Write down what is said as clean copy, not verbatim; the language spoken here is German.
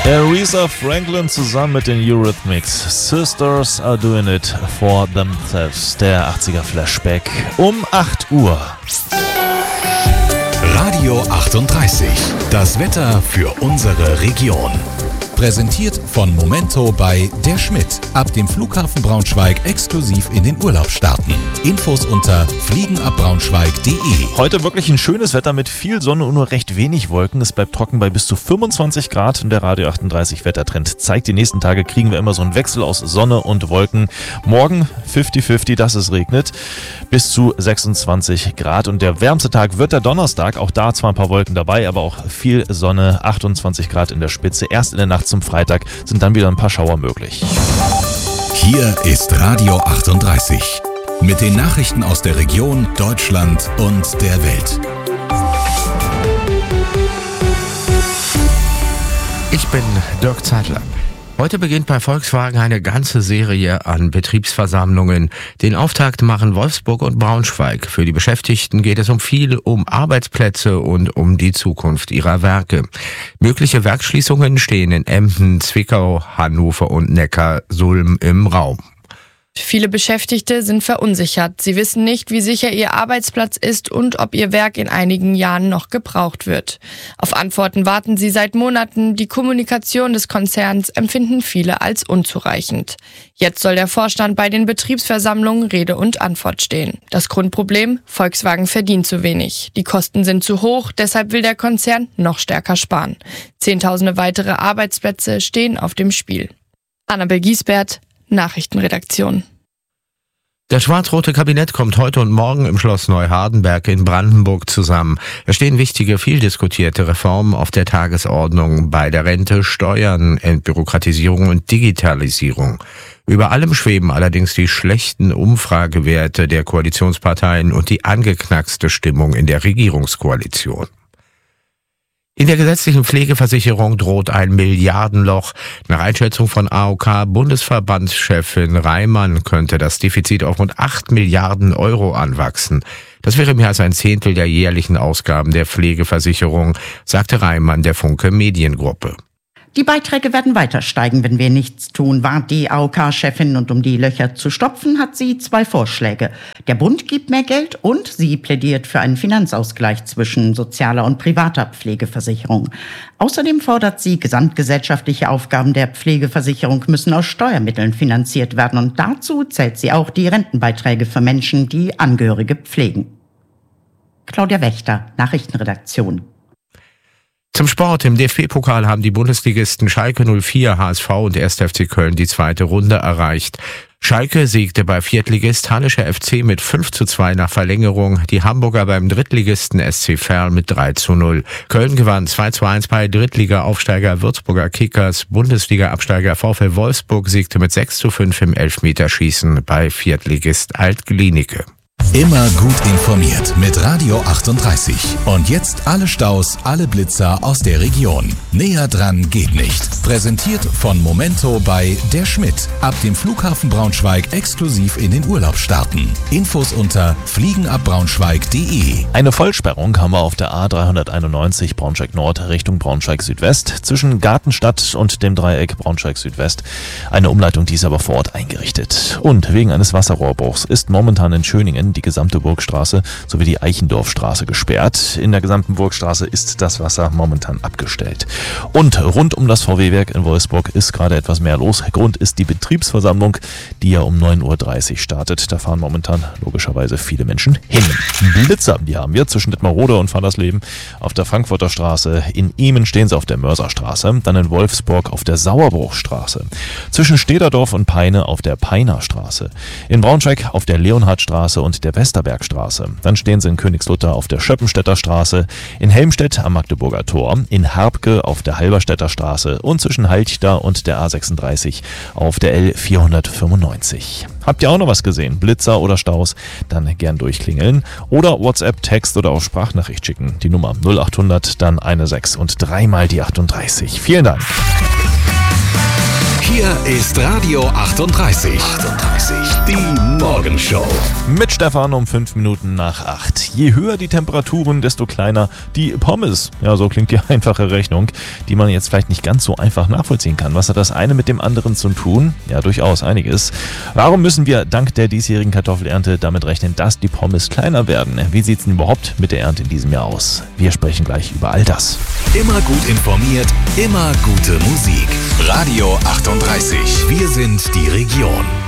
Aretha Franklin zusammen mit den Eurythmics. Sisters are doing it for themselves. Der 80er Flashback um 8 Uhr. Radio 38. Das Wetter für unsere Region. Präsentiert von Momento bei Der Schmidt. Ab dem Flughafen Braunschweig exklusiv in den Urlaub starten. Infos unter fliegenabbraunschweig.de. Heute wirklich ein schönes Wetter mit viel Sonne und nur recht wenig Wolken. Es bleibt trocken bei bis zu 25 Grad und der Radio 38 Wettertrend zeigt, die nächsten Tage kriegen wir immer so einen Wechsel aus Sonne und Wolken. Morgen 50-50, dass es regnet, bis zu 26 Grad und der wärmste Tag wird der Donnerstag. Auch da zwar ein paar Wolken dabei, aber auch viel Sonne, 28 Grad in der Spitze. Erst in der Nacht zum Freitag sind dann wieder ein paar Schauer möglich. Hier ist Radio 38 mit den Nachrichten aus der Region, Deutschland und der Welt. Ich bin Dirk Zeitler. Heute beginnt bei Volkswagen eine ganze Serie an Betriebsversammlungen. Den Auftakt machen Wolfsburg und Braunschweig. Für die Beschäftigten geht es um Arbeitsplätze und um die Zukunft ihrer Werke. Mögliche Werksschließungen stehen in Emden, Zwickau, Hannover und Neckarsulm im Raum. Viele Beschäftigte sind verunsichert. Sie wissen nicht, wie sicher ihr Arbeitsplatz ist und ob ihr Werk in einigen Jahren noch gebraucht wird. Auf Antworten warten sie seit Monaten. Die Kommunikation des Konzerns empfinden viele als unzureichend. Jetzt soll der Vorstand bei den Betriebsversammlungen Rede und Antwort stehen. Das Grundproblem: Volkswagen verdient zu wenig. Die Kosten sind zu hoch, deshalb will der Konzern noch stärker sparen. Zehntausende weitere Arbeitsplätze stehen auf dem Spiel. Annabel Giesbert, Nachrichtenredaktion. Das schwarz-rote Kabinett kommt heute und morgen im Schloss Neuhardenberg in Brandenburg zusammen. Es stehen wichtige, viel diskutierte Reformen auf der Tagesordnung bei der Rente, Steuern, Entbürokratisierung und Digitalisierung. Über allem schweben allerdings die schlechten Umfragewerte der Koalitionsparteien und die angeknackste Stimmung in der Regierungskoalition. In der gesetzlichen Pflegeversicherung droht ein Milliardenloch. Nach Einschätzung von AOK-Bundesverbandschefin Reimann könnte das Defizit auf rund 8 Milliarden Euro anwachsen. Das wäre mehr als ein Zehntel der jährlichen Ausgaben der Pflegeversicherung, sagte Reimann der Funke Mediengruppe. Die Beiträge werden weiter steigen, wenn wir nichts tun, warnt die AOK-Chefin. Und um die Löcher zu stopfen, hat sie 2 Vorschläge. Der Bund gibt mehr Geld und sie plädiert für einen Finanzausgleich zwischen sozialer und privater Pflegeversicherung. Außerdem fordert sie, gesamtgesellschaftliche Aufgaben der Pflegeversicherung müssen aus Steuermitteln finanziert werden. Und dazu zählt sie auch die Rentenbeiträge für Menschen, die Angehörige pflegen. Claudia Wächter, Nachrichtenredaktion. Zum Sport. Im DFB-Pokal haben die Bundesligisten Schalke 04, HSV und 1. FC Köln die zweite Runde erreicht. Schalke siegte bei Viertligist Hallischer FC mit 5:2 nach Verlängerung, die Hamburger beim Drittligisten SC Verl mit 3:0. Köln gewann 2:1 bei Drittliga-Aufsteiger Würzburger Kickers, Bundesliga-Absteiger VfL Wolfsburg siegte mit 6:5 im Elfmeterschießen bei Viertligist Alt-Glienicke. Immer gut informiert mit Radio 38. Und jetzt alle Staus, alle Blitzer aus der Region. Näher dran geht nicht. Präsentiert von Momento bei Der Schmidt. Ab dem Flughafen Braunschweig exklusiv in den Urlaub starten. Infos unter fliegenabbraunschweig.de. Eine Vollsperrung haben wir auf der A391 Braunschweig Nord Richtung Braunschweig Südwest zwischen Gartenstadt und dem Dreieck Braunschweig Südwest. Eine Umleitung, die ist aber vor Ort eingerichtet. Und wegen eines Wasserrohrbruchs ist momentan in Schöningen die gesamte Burgstraße sowie die Eichendorfstraße gesperrt. In der gesamten Burgstraße ist das Wasser momentan abgestellt. Und rund um das VW-Werk in Wolfsburg ist gerade etwas mehr los. Grund ist die Betriebsversammlung, die ja um 9:30 Uhr startet. Da fahren momentan logischerweise viele Menschen hin. Blitzer, die haben wir zwischen Dittmarode und Fallersleben auf der Frankfurter Straße. In Iemen stehen sie auf der Mörserstraße. Dann in Wolfsburg auf der Sauerbruchstraße. Zwischen Stederdorf und Peine auf der Peinerstraße. In Braunschweig auf der Leonhardstraße und der Westerbergstraße. Dann stehen sie in Königslutter auf der Schöppenstädter Straße, in Helmstedt am Magdeburger Tor, in Harbke auf der Halberstädter Straße und zwischen Halchda und der A36 auf der L495. Habt ihr auch noch was gesehen? Blitzer oder Staus? Dann gern durchklingeln oder WhatsApp, Text oder auch Sprachnachricht schicken. Die Nummer 0800, dann 16 und 3 mal die 38. Vielen Dank. Hier ist Radio 38. Die Morgenshow. Mit Stefan um 5 Minuten nach 8. Je höher die Temperaturen, desto kleiner die Pommes. Ja, so klingt die einfache Rechnung, die man jetzt vielleicht nicht ganz so einfach nachvollziehen kann. Was hat das eine mit dem anderen zu tun? Ja, durchaus einiges. Warum müssen wir dank der diesjährigen Kartoffelernte damit rechnen, dass die Pommes kleiner werden? Wie sieht es denn überhaupt mit der Ernte in diesem Jahr aus? Wir sprechen gleich über all das. Immer gut informiert, immer gute Musik. Radio 38. Wir sind die Region.